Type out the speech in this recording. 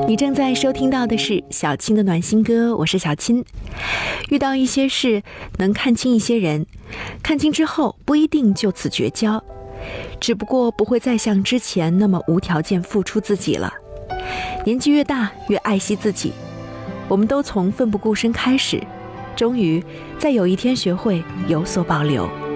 你正在收听到的是小青的暖心歌，我是小青。遇到一些事，能看清一些人，看清之后不一定就此绝交，只不过不会再像之前那么无条件付出自己了。年纪越大，越爱惜自己。我们都从奋不顾身开始，终于在有一天学会有所保留。